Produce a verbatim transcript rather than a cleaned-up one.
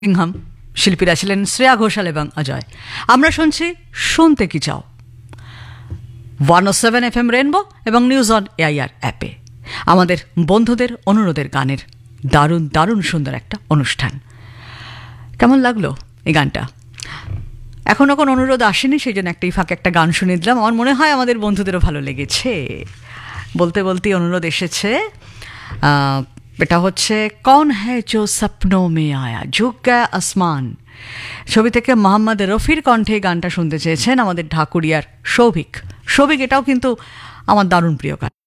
সিংহাম শিল্পীরা ছিলেন শ্রেয়া ঘোষাল এবং অজয়। আমরা শুনছি শুনতে কি চাও ওয়ান ও সেভেন এফ এম রেনবো এবং নিউজ অন এআইআর অ্যাপে আমাদের বন্ধুদের অনুরোধের গানের দারুণ দারুণ সুন্দর একটা অনুষ্ঠান। কেমন লাগলো এই গানটা? এখনও কোনো অনুরোধ আসেনি, সেই জন্য একটাই ফাঁকে একটা গান শুনে দিলাম। আমার মনে হয় আমাদের বন্ধুদেরও ভালো লেগেছে। বলতে বলতেই অনুরোধ এসেছে, এটা হচ্ছে কৌন হ্যায় জো সপনো মে আয়া ঝুক গায়া আসমান ছবি থেকে মোহাম্মদ রফির কণ্ঠে গানটা শুনতে চেয়েছেন আমাদের ঢাকুরিয়ার সৌভিক। সৌভিক এটাও কিন্তু আমার দারুণ প্রিয় গান।